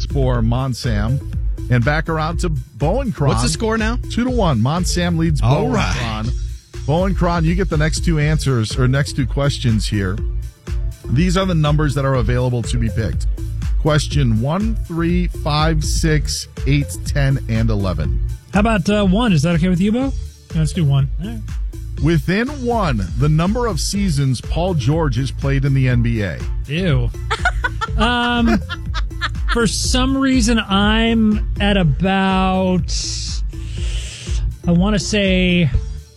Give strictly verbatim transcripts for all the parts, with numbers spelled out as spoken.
for Monsam. And back around to Bo and Cron. What's the score now? Two to one. Monsam leads Bo All and right. Cron. Bo and Cron, you get the next two answers, or next two questions here. These are the numbers that are available to be picked. Question one, three, five, six, eight, ten, and eleven. How about uh, one? Is that okay with you, Bo? Yeah, let's do one. All right. Within one, the number of seasons Paul George has played in the N B A. Ew. um, for some reason, I'm at about, I want to say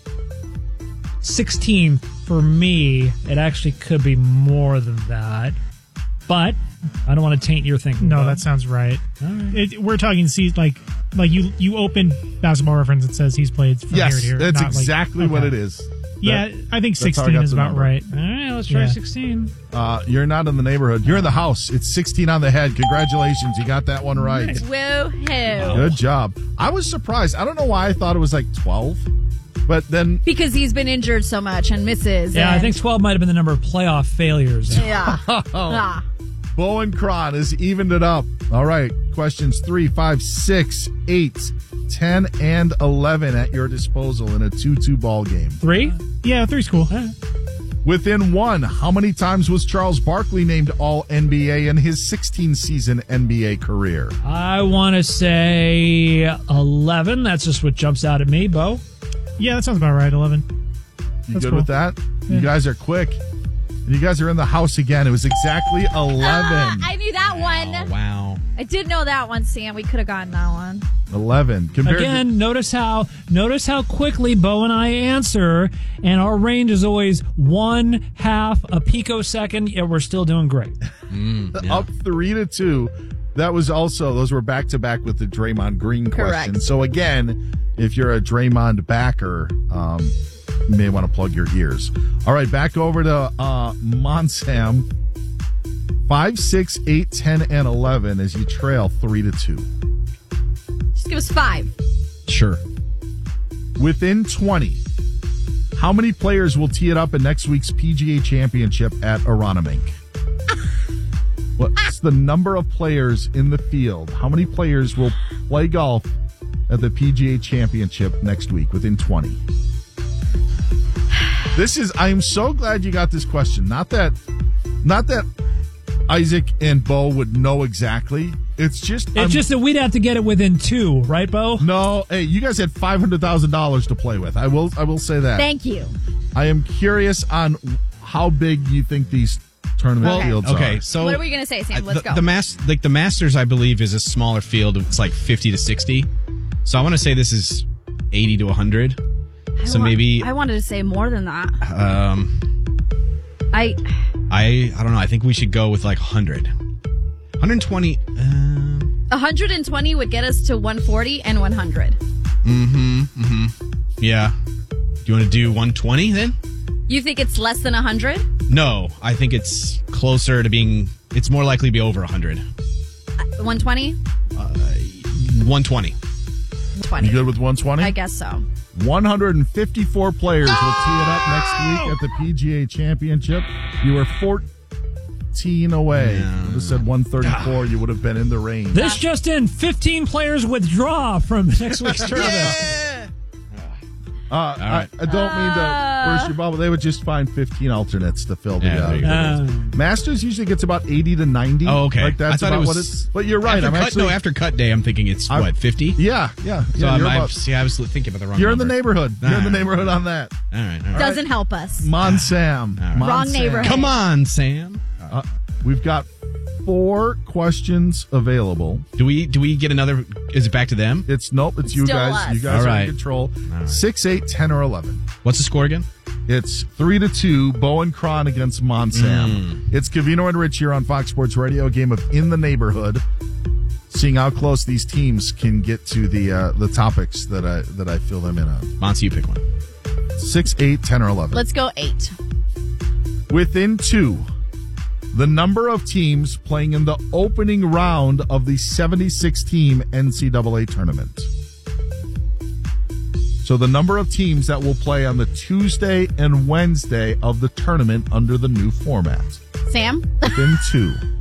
sixteen for me. It actually could be more than that. But I don't want to taint your thinking. No, Bo. that sounds right. All right. It, we're talking seas like like you you open Basketball Reference, it says he's played from Yes, here to here. that's not like- exactly what okay. it is. Yeah, That- I think that's how I sixteen got is the about number. right. All right, let's try Yeah. sixteen. Uh, you're not in the neighborhood. You're in the house. It's sixteen on the head. Congratulations. You got that one right. Woohoo. Good job. I was surprised. I don't know why I thought it was like twelve, but then Because he's been injured so much and misses. Yeah, I and- think twelve might have been the number of playoff failures. Yeah. Ah. Bo and Cron has evened it up. All right. Questions three, five, six, eight, ten, and eleven at your disposal in a two two ball game. Three? Yeah, three's cool. Within one, how many times was Charles Barkley named All N B A in his sixteen-season N B A career? I want to say eleven. That's just what jumps out at me, Bo. Yeah, that sounds about right. Eleven. You That's good cool. with that? You Yeah. guys are quick. And you guys are in the house again. It was exactly eleven. Ah, I knew that one. Oh, wow. I did know that one, Sam. We could have gotten that one. eleven. Compared Again, notice how notice how quickly Bo and I answer, and our range is always one half a picosecond. Yeah, we're still doing great. to up three to two. That was also, those were back to back with the Draymond Green question. Correct. So again, if you're a Draymond backer, um, you may want to plug your ears. All right, back over to uh, Monsam. Five, six, eight, ten, and eleven as you trail three to two. Just give us five. Sure. Within twenty, how many players will tee it up in next week's P G A Championship at Aronimink? What's the number of players in the field? How many players will play golf at the P G A Championship next week within twenty? This is, I am so glad you got this question. Not that, not that Isaac and Bo would know exactly. It's just, It's I'm- just that we'd have to get it within two, right, Bo? no. Hey, you guys had five hundred thousand dollars to play with. I will, I will say that. Thank you. I am curious on how big you think these tournament Okay. fields Okay, are. so What are we going to say, Sam? Let's the, go. The mas- like the Masters, I believe, is a smaller field. It's like fifty to sixty. So I want to say this is eighty to one hundred. I So wa- maybe I wanted to say more than that. um, I I I don't know. I think we should go with like one hundred. one hundred twenty. Um, one hundred twenty would get us to one forty and one hundred. mm-hmm. Mm-hmm. Yeah. Do you want to do one twenty then? You think it's less than one hundred? No, I think it's closer to being. It's more likely to be over one hundred. one twenty? one twenty. twenty. You good with one twenty? I guess so. one hundred fifty-four players will tee it up next week at the P G A Championship. You were fourteen away. Yeah. You would have said one thirty-four. You would have been in the range. This just in: fifteen players withdraw from next week's tournament. Uh, right. I, I don't mean to burst your bubble. They would just find fifteen alternates to fill the Yeah, there you uh, go. Uh, Masters usually gets about eighty to ninety. Oh, okay. Like that's I thought about it what was. it's. But you're right. After I'm cut, actually. no, after cut day, I'm thinking it's I'm- what fifty. Yeah, yeah. So yeah I'm, you're I'm, about- see, I was thinking about the wrong. you're in the number. neighborhood. You're in the All right. neighborhood on that. All right. All right. Doesn't help us. Monsam. All right. Wrong Monsam. neighborhood. Come on, Sam. Uh, we've got four questions available. Do we do we get another? Is it back to them? It's nope. It's you Still guys. us. You guys All are right. in control. right. Six, eight, ten, or eleven. What's the score again? It's three to two. Bo and Cron against Monsam. Mm. It's Cavino and Rich here on Fox Sports Radio. A game of In the Neighborhood. Seeing how close these teams can get to the uh, the topics that I that I fill them in on. Monty, you pick one. Six, eight, ten, or eleven. Let's go eight. Within two, the number of teams playing in the opening round of the seventy-six team N C double A tournament. So the number of teams that will play on the Tuesday and Wednesday of the tournament under the new format. Sam? Within two.